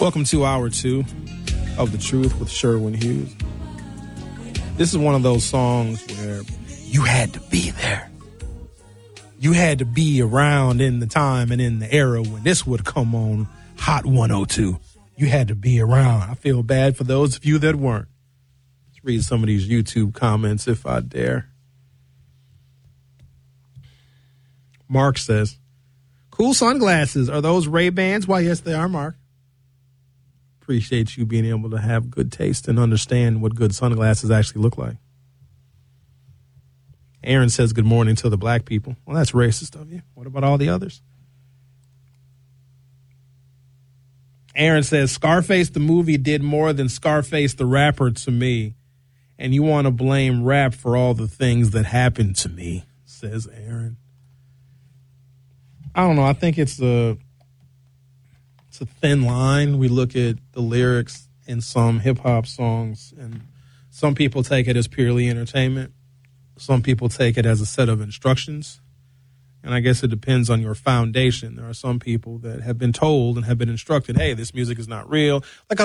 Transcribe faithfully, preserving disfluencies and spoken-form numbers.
Welcome to hour two of The Truth with Sherwin Hughes. This is one of those songs where you had to be there. You had to be around in the time and in the era when this would come on Hot one oh two. You had to be around. I feel bad for those of you that weren't. Let's read some of these YouTube comments if I dare. Mark says, cool sunglasses. Are those Ray-Bans? Why, yes, they are, Mark. Appreciate you being able to have good taste and understand what good sunglasses actually look like. Aaron says good morning to the black people. Well, that's racist of you. What about all the others? Aaron says, Scarface the movie did more than Scarface the rapper to me. And you want to blame rap for all the things that happened to me, says Aaron. I don't know. I think it's a... It's a thin line. We look at the lyrics in some hip-hop songs, and some people take it as purely entertainment. Some people take it as a set of instructions. And I guess it depends on your foundation. There are some people that have been told and have been instructed, hey, this music is not real. Like